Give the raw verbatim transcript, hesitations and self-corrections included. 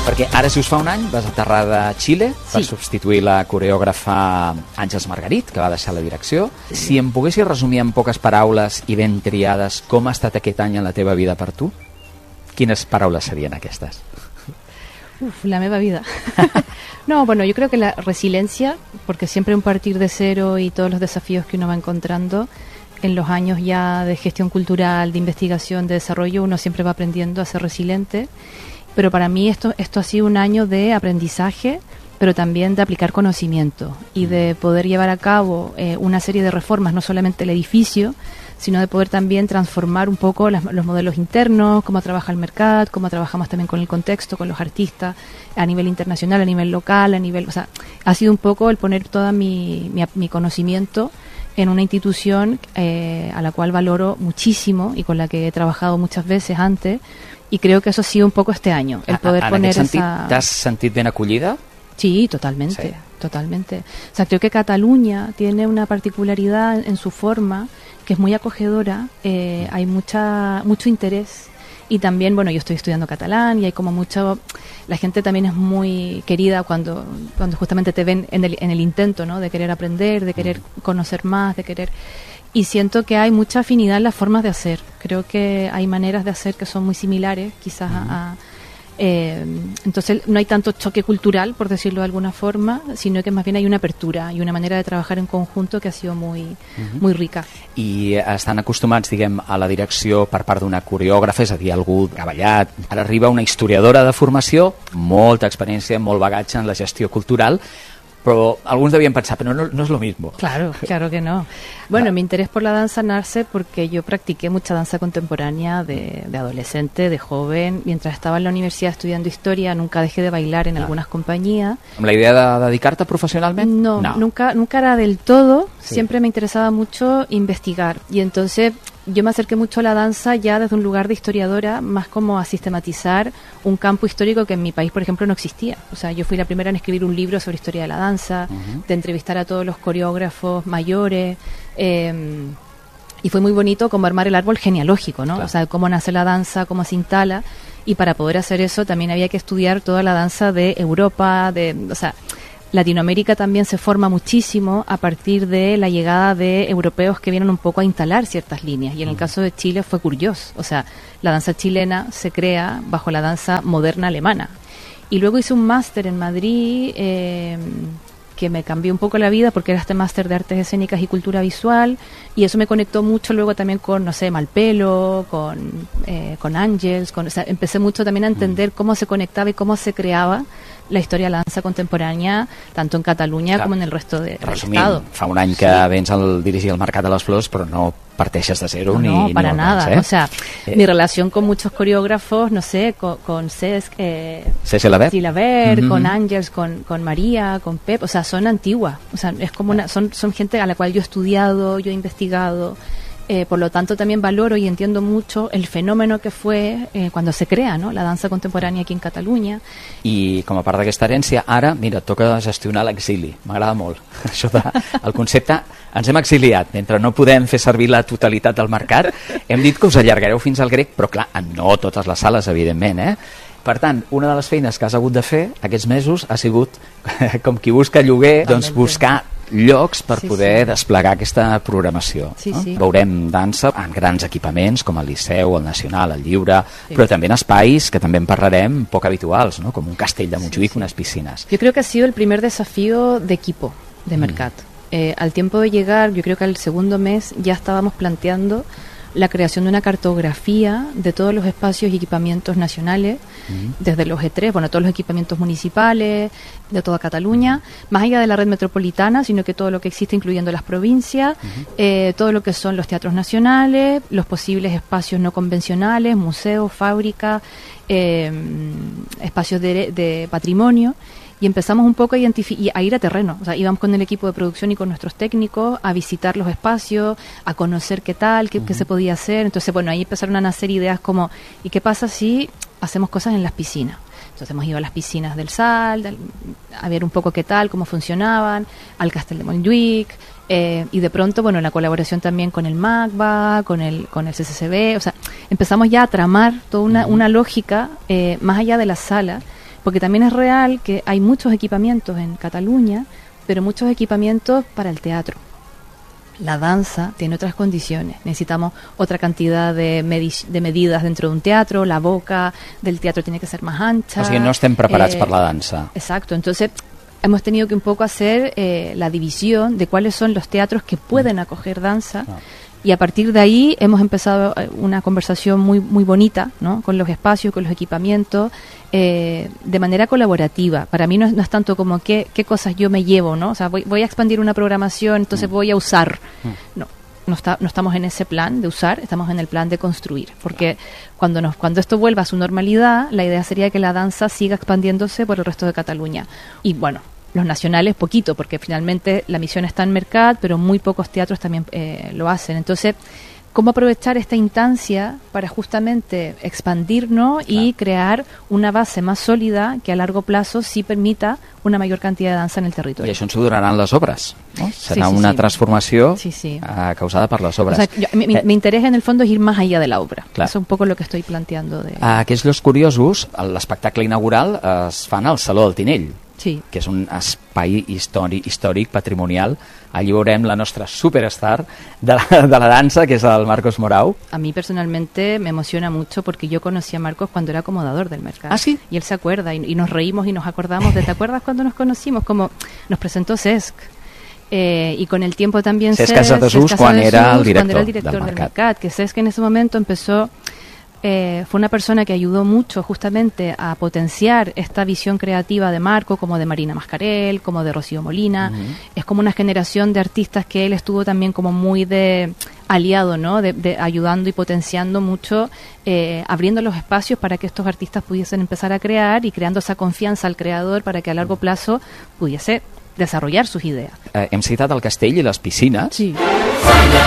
Perquè ara, just fa un any, vas aterrar de Xile per Sí. substituir la coreògrafa Àngels Margarit, que va deixar la direcció. Si em poguessis resumir en poques paraules i ben triades com ha estat aquest any en la teva vida per tu, quines paraules serien aquestes? Uf, la meva vida. No, bueno, yo creo que la resiliencia, porque siempre un partir de cero y todos los desafíos que uno va encontrando en los años ya de gestión cultural, de investigación, de desarrollo, uno siempre va aprendiendo a ser resiliente. Pero para mí esto, esto ha sido un año de aprendizaje, pero también de aplicar conocimiento y de poder llevar a cabo eh, una serie de reformas, no solamente el edificio, sino de poder también transformar un poco las, los modelos internos, cómo trabaja el mercado, cómo trabajamos también con el contexto, con los artistas, a nivel internacional, a nivel local, a nivel... O sea, ha sido un poco el poner todo mi, mi, mi conocimiento en una institución eh, a la cual valoro muchísimo y con la que he trabajado muchas veces antes, y creo que eso ha sido un poco este año, el poder en poner aquest sentit, esa... t'has sentit ben acollida? Sí, totalmente, Sí. totalmente. O sea, creo que Cataluña tiene una particularidad en su forma que es muy acogedora, eh, hay mucha mucho interés y también, bueno, yo estoy estudiando catalán y hay como mucho... La gente también es muy querida cuando cuando justamente te ven en el, en el intento, ¿no?, de querer aprender, de querer conocer más, de querer... Y siento que hay mucha afinidad en las formas de hacer. Creo que hay maneras de hacer que son muy similares, quizás a... a eh, entonces no hay tanto choque cultural, por decirlo de alguna forma, sino que más bien hay una apertura y una manera de trabajar en conjunto que ha sido muy, uh-huh. muy rica. I estan acostumats, diguem, a la direcció per part d'una coreògrafa, és a dir, algú treballat. Ara arriba una historiadora de formació, molta experiència, molt bagatge en la gestió cultural, pero algunos debían pensar, pero no, no es lo mismo. Claro, claro que no. Bueno, mi interés por la danza nace porque yo practiqué mucha danza contemporánea de, de adolescente, de joven. Mientras estaba en la universidad estudiando historia, nunca dejé de bailar en ah. algunas compañías. ¿Amb la idea de dedicarte profesionalmente? No, no. Nunca, nunca era del todo. Sí. Siempre me interesaba mucho investigar. Y entonces yo me acerqué mucho a la danza ya desde un lugar de historiadora, más como a sistematizar un campo histórico que en mi país, por ejemplo, no existía. O sea, yo fui la primera en escribir un libro sobre historia de la danza, uh-huh. de entrevistar a todos los coreógrafos mayores, eh, y fue muy bonito como armar el árbol genealógico, ¿no? Claro. O sea, cómo nace la danza, cómo se instala, y para poder hacer eso también había que estudiar toda la danza de Europa, de, o sea... Latinoamérica también se forma muchísimo a partir de la llegada de europeos que vienen un poco a instalar ciertas líneas. Y en el caso de Chile fue curioso. O sea, la danza chilena se crea bajo la danza moderna alemana. Y luego hice un máster en Madrid eh, que me cambió un poco la vida porque era este máster de artes escénicas y cultura visual. Y eso me conectó mucho luego también con, no sé, Malpelo, con, eh, con Ángels. Con, o sea, empecé mucho también a entender cómo se conectaba y cómo se creaba la història de la dansa contemporània, tant en Catalunya Clar. com en el resto de, del Resumint, Estado. fa un any que sí. vens al dirigir el Mercat de les Flors, però no parteixes de zero no, ni... No, para no nada. Vens, eh? O sea, eh. mi relación con muchos coreógrafos, no sé, con, con Cesc, eh, Cesc Gilabert, Gilabert mm-hmm. con Ángels, con, con María, con Pep, o sea, son antiguas. O sea, es como una, son, son gente a la cual yo he estudiado, yo he investigado. Eh, por lo tanto también valoro y entiendo mucho el fenómeno que fue eh, cuando se crea, ¿no?, la dansa contemporània aquí en Catalunya. I com a part d'aquesta herència, ara, mira, toca gestionar l'exili. M'agrada molt això de, el concepte. Ens hem exiliat, mentre no podem fer servir la totalitat del mercat. Hem dit que us allargareu fins al grec, però clar, no totes les sales, evidentment, eh? Per tant, una de les feines que has hagut de fer aquests mesos ha sigut, com qui busca lloguer, doncs buscar llocs per sí, poder sí. desplegar aquesta programació. Sí, no? sí. Veurem dansa en grans equipaments com el Liceu, el Nacional, el Lliure, sí. però també en espais que també en parlarem poc habituals, ¿no? Com un castell de Montjuïc, sí, sí. unes piscines. Yo creo que ha sido el primer desafío de equipo de Mercat. Mm. Eh, al tiempo de llegar, yo creo que al segundo mes ya estábamos planteando la creación de una cartografía de todos los espacios y equipamientos nacionales, uh-huh. desde los E tres, bueno, todos los equipamientos municipales de toda Cataluña, uh-huh. más allá de la red metropolitana, sino que todo lo que existe, incluyendo las provincias, uh-huh. eh, todo lo que son los teatros nacionales, los posibles espacios no convencionales, museos, fábricas, eh, espacios de, de patrimonio. Y empezamos un poco a, identifi- a ir a terreno. O sea, íbamos con el equipo de producción y con nuestros técnicos a visitar los espacios, a conocer qué tal, qué, uh-huh. qué se podía hacer. Entonces, bueno, ahí empezaron a nacer ideas como, ¿y qué pasa si hacemos cosas en las piscinas? Entonces hemos ido a las piscinas del Sal, del, a ver un poco qué tal, cómo funcionaban, al Castell de Montjuïc, eh, y de pronto, bueno, la colaboración también con el MACBA, con el con el C C C B, o sea, empezamos ya a tramar toda una, uh-huh. una lógica, eh, más allá de la sala, Porque también es real que hay muchos equipamientos en Cataluña, pero muchos equipamientos para el teatro. La danza tiene otras condiciones. Necesitamos otra cantidad de, medi- de medidas dentro de un teatro. La boca del teatro tiene que ser más ancha. O sigui, no estem preparats eh, per la dansa. Exacto. Entonces, hemos tenido que un poco hacer eh, la división de cuáles son los teatros que pueden acoger danza. Ah. Y a partir de ahí hemos empezado una conversación muy muy bonita, ¿no? Con los espacios, con los equipamientos, eh, de manera colaborativa. Para mí no es, no es tanto como qué, qué cosas yo me llevo, ¿no? O sea, voy, voy a expandir una programación, entonces Mm. voy a usar. Mm. No, no, está, no estamos en ese plan de usar, estamos en el plan de construir. Porque cuando, nos, cuando esto vuelva a su normalidad, la idea sería que la danza siga expandiéndose por el resto de Cataluña. Y bueno, los nacionales poquito, porque finalmente la misión está en Mercat, pero muy pocos teatros también eh, lo hacen. Entonces, ¿cómo aprovechar esta instancia para justamente expandirnos y crear una base más sólida que a largo plazo sí permita una mayor cantidad de danza en el I territorio? això ens ho duraran les obres, no? Serà Sí, sí, una sí. transformació Sí, sí. eh, causada per les obres. O sea, yo- mi, mi- Eh, mi interés en el fondo es ir más allá de la obra. Clar. Eso es un poco lo que estoy planteando. De... A aquells llocs curiosos, l'espectacle inaugural es fan al Saló del Tinell, Sí. que és un espai històric, històric patrimonial. Allí veurem la nostra superstar de la, de la dansa, que és el Marcos Morau. A mí personalmente me emociona mucho porque yo conocí a Marcos cuando era acomodador del mercado. ¿Ah, sí? Y él se acuerda y, y nos reímos y nos acordamos de, ¿te acuerdas cuando nos conocimos? Como nos presentó Cesc. Eh, y con el tiempo también Cesc Cesc- Casadesús, Cesc quan era el Casadesús, director cuando era el del director del Mercat. Mercat, que Cesc en ese momento empezó, eh, fue una persona que ayudó mucho justamente a potenciar esta visión creativa de Marco, como de Marina Mascarell, como de Rocío Molina. Ujú. Es como una generación de artistas que él estuvo también como muy de aliado, ¿no? De, de ayudando y potenciando mucho, eh, abriendo los espacios para que estos artistas pudiesen empezar a crear y creando esa confianza al creador para que a largo plazo pudiese desarrollar sus ideas. Eh, hem citat el castell i les piscines. Sí.